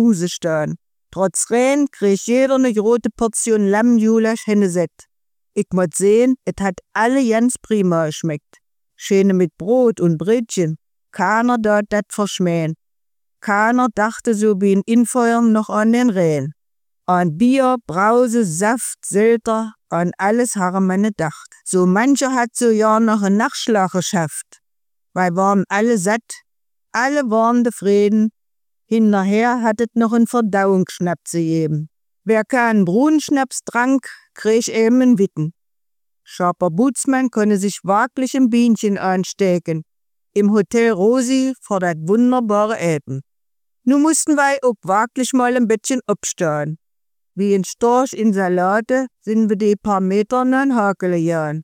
Huse stehen. Trotz Regen krieg jeder eine große Portion Lammjulasch hingeset. Ich muss sehen, es hat alle ganz prima geschmeckt. Schöne mit Brot und Brötchen. Keiner dort dat verschmähen. Keiner dachte so wie in Infeuern noch an den Rehen. An Bier, Brause, Saft, Sälter, an alles haben wir nicht gedacht. So mancher hat so ja noch einen Nachschlag geschafft. Weil waren alle satt, alle waren zufrieden. Hinterher hat es noch einen Verdauungsschnaps gegeben. Wer keinen Brunenschnaps trank, krieg eben einen Witten. Schaper Butzmann konnte sich wirklich ein Bienchen anstecken. Im Hotel Rosi vor das wunderbare Essen. Nun mussten wir auch wirklich mal ein bisschen abstehen. Wie ein Storch in Salate sind wir die paar Meter noch ein Hakel gegangen.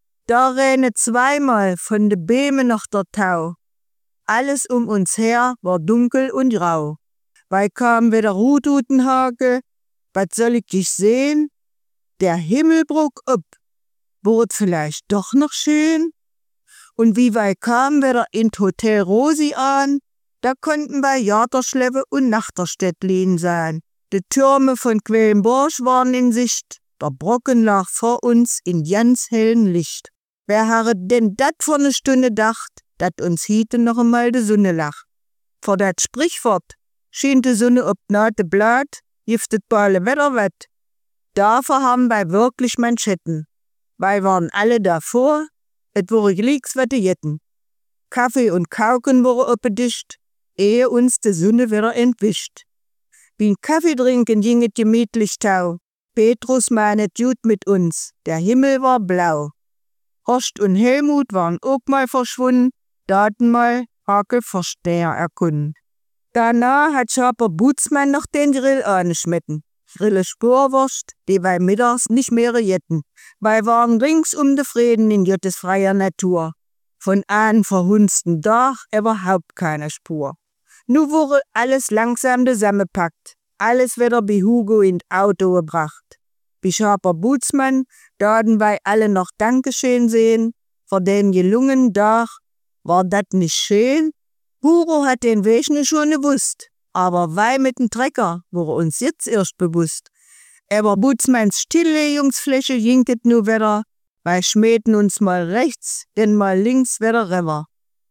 Da rennen zweimal von de Bäme nach der Tau. Alles um uns her war dunkel und grau. Weil kam wieder Rututenhake, was soll ich dich sehen? Der Himmel brug ab. Wurde vielleicht doch noch schön? Und wie weit kam wieder in Hotel Rosi an, da konnten wir Jaterschleppe und Nachterstedt liegen sein. Die Türme von Quellenborg waren in Sicht, der Brocken lag vor uns in ganz hellem Licht. Wer hatte denn dat vor ne Stunde dacht, dat uns hiete noch einmal de Sonne lach? Vor dat Sprichwort schien die Sonne ob nate Blatt, giftet bale Wetter wett. Dafür haben wir wirklich Manschetten. Weil waren alle davor, et wurde Gliekswette jetten. Kaffee und Kauken wurde opgedischt, ehe uns de Sonne wieder entwischt. Wie ein Kaffee trinken ging et gemütlich tau. Petrus meinet gut mit uns, der Himmel war blau. Horst und Helmut waren auch mal verschwunden, daten mal Hakel Versteher erkunden. Danach hat Schaper Butzmann noch den Grill angeschmetten. Grille Spurwurst, die wir mittags nicht mehr jetten. Weil waren rings um de Frieden in Gottes freier Natur. Von einem verhunzten Dach überhaupt keine Spur. Nu wurde alles langsam zusammengepackt, alles wieder bei Hugo in Auto gebracht. Bei Schaper Butzmann daten wir alle noch Dankeschön sehen, für den gelungenen Tag. War dat nicht schön? Hugo hat den Weg nicht schon gewusst, aber wir mit dem Trecker wurde uns jetzt erst bewusst. Aber Butzmanns Stilllegungsfläche jinket nu wieder, weil schmähten uns mal rechts, denn mal links wieder rüber.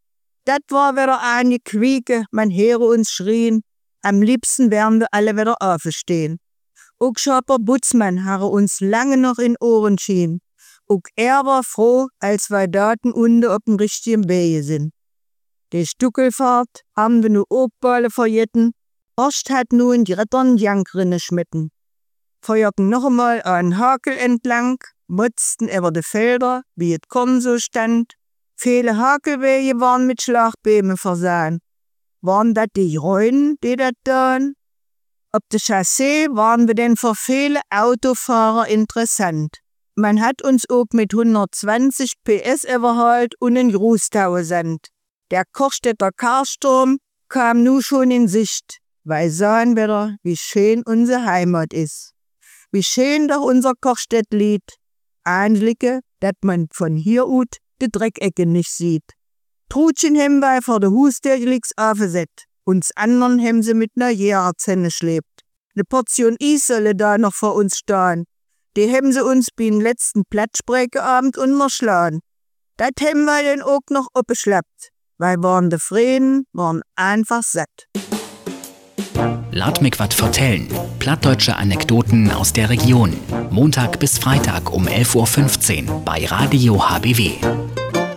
Dat war wieder eine Quieke, man höre uns schrien, am liebsten wären wir alle wieder aufstehen. Auch Schaper Butzmann habe uns lange noch in Ohren schien. Auch er war froh, als wir daten unten auf dem richtigen Wege sind. Die Stuckelfahrt haben wir nu auch bald verjetten. Horst hat nu in die Rettern Jankrinne schmitten. Feuerten noch einmal einen Hakel entlang, motzten über die Felder, wie es kommen so stand. Viele Hakelwege waren mit Schlagbäumen versehen. Waren das die Reunen, die das tun? Auf der Chaussee waren wir denn für viele Autofahrer interessant. Man hat uns auch mit 120 PS überholt und in Grußtau gesandt. Der Kochstädter Karsturm kam nu schon in Sicht, weil sahen wieder, wie schön unsere Heimat ist. Wie schön doch unser Kochstädt liegt. Anblicke, dat man von hier ut die Dreckecke nicht sieht. Trutschen haben wir vor der Hustür aufgesetzt. Uns anderen haben sie mit ner Jägerzenne schlebt. Ne Portion Eis solle da noch vor uns stehen. Die haben sie uns beim letzten Plattsprekeabend unterschlagen. Dat haben wir dann auch noch abgeschleppt. Weil waren de Frieden, waren einfach satt. Laat mich wat vertellen. Plattdeutsche Anekdoten aus der Region. Montag bis Freitag um 11:15 Uhr bei Radio HBW.